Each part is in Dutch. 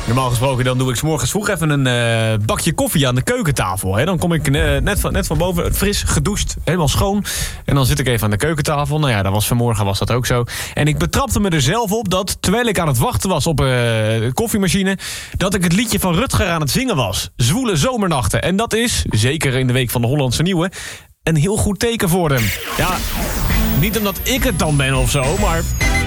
Normaal gesproken dan doe ik 's morgens vroeg even een bakje koffie aan de keukentafel. Hè. Dan kom ik net van boven fris gedoucht, helemaal schoon. En dan zit ik even aan de keukentafel. Nou ja, vanmorgen was dat ook zo. En ik betrapte me er zelf op dat, terwijl ik aan het wachten was op de koffiemachine, dat ik het liedje van Rutger aan het zingen was. Zwoele zomernachten. En dat is, zeker in de week van de Hollandse Nieuwe, een heel goed teken voor hem. Ja, niet omdat ik het dan ben of zo, maar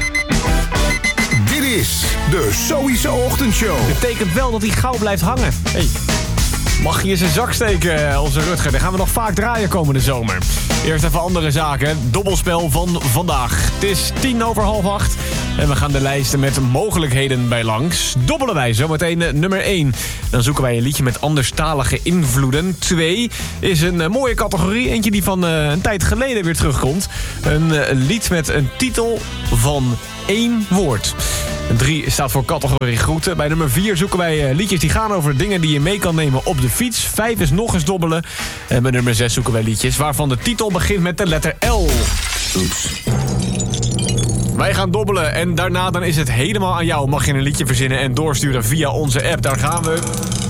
Dit is de Sowieso Ochtendshow. het betekent wel dat hij gauw blijft hangen. Hey. Mag je in zijn zak steken, onze Rutger. Dan gaan we nog vaak draaien komende zomer. Eerst even andere zaken. Dobbelspel van vandaag. Het is 7:10. En we gaan de lijsten met mogelijkheden bij langs. Dobbelen wij zometeen nummer 1. Dan zoeken wij een liedje met anderstalige invloeden. 2 is een mooie categorie. Eentje die van een tijd geleden weer terugkomt. Een lied met een titel van 1 woord. 3 staat voor categorie groeten. Bij nummer 4 zoeken wij liedjes die gaan over dingen die je mee kan nemen op de fiets. 5 is nog eens dobbelen. En bij nummer 6 zoeken wij liedjes waarvan de titel begint met de letter L. Oeps. Wij gaan dobbelen en daarna dan is het helemaal aan jou. Mag je een liedje verzinnen en doorsturen via onze app. Daar gaan we.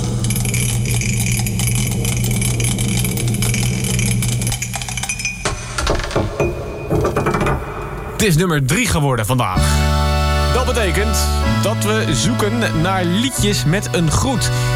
Het is nummer 3 geworden vandaag. Dat betekent dat we zoeken naar liedjes met een groet.